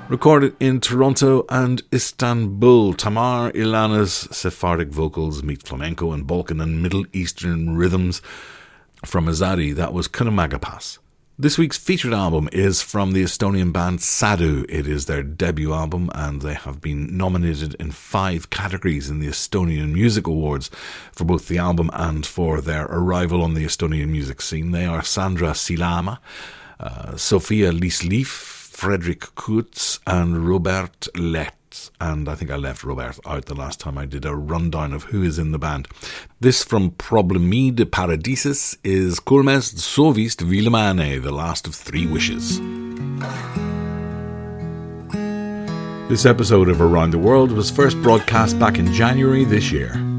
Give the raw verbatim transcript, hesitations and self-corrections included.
Recorded in Toronto and Istanbul, Tamar Ilana's Sephardic vocals meet flamenco and Balkan and Middle Eastern rhythms. From Azadi, that was Kunamagapas. This week's featured album is from the Estonian band Sadu. It is their debut album and they have been nominated in five categories in the Estonian Music Awards for both the album and for their arrival on the Estonian music scene. They are Sandra Silama, uh, Sofia Liislief, Frederick Kutz and Robert Lett. And I think I left Robert out the last time I did a rundown of who is in the band. This from Problemi de Paradises is Kulmes Sovist Vilemane, the last of three wishes. This episode of Around the World was first broadcast back in January this year.